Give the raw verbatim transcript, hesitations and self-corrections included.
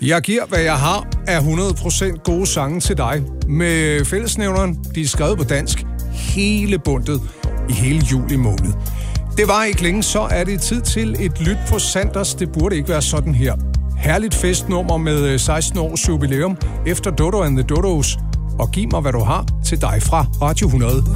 Jeg giver, hvad jeg har, af hundrede procent gode sange til dig. Med fællesnævneren, de er skrevet på dansk, hele bundet i hele juli måned. Det var ikke længe, så er det tid til et lyt på Sanders. Det burde ikke være sådan her. Herligt festnummer med seksten års jubilæum efter Dodo and the Dodos. Og giv mig, hvad du har til dig fra Radio hundrede.